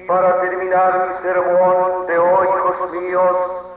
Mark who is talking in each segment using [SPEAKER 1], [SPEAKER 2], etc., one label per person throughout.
[SPEAKER 1] para terminar mi sermón de hoy, hijos míos,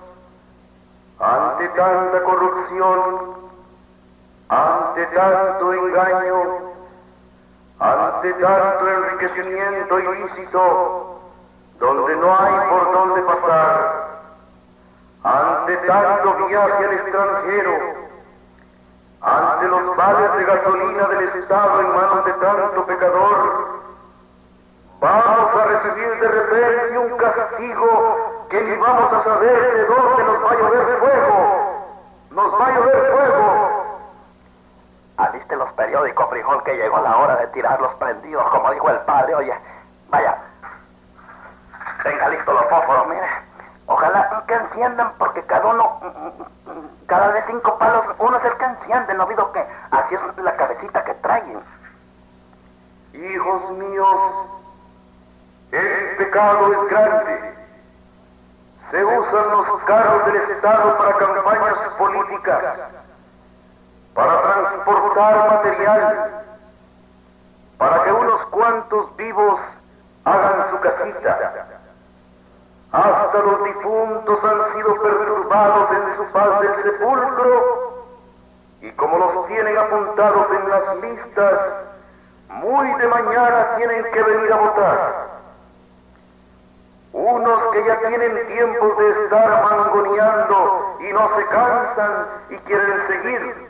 [SPEAKER 1] ante tanta corrupción, ante tanto engaño, ante tanto enriquecimiento ilícito, donde no hay por dónde pasar, ante tanto viaje al extranjero, ante los vales de gasolina del Estado en manos de tanto pecador, vamos a recibir de repente un castigo que ni vamos a saber de dónde nos va a llover fuego. Nos va a llover fuego.
[SPEAKER 2] ¿Aliste los periódicos, frijol, que llegó la hora de tirarlos prendidos, como dijo el padre? Oye, vaya, tenga listos los fósforos, mire. Ojalá que enciendan, porque cada vez 5 palos, uno es el que enciende, no olvido que así es la cabecita que traen.
[SPEAKER 1] Hijos míos, el pecado es grande. Se usan los carros del Estado para campañas políticas, para transportar material, para que unos cuantos vivos hagan su casita. Hasta los difuntos han sido perturbados en su paz del sepulcro, y como los tienen apuntados en las listas, muy de mañana tienen que venir a votar. Unos que ya tienen tiempo de estar mangoneando y no se cansan y quieren seguir.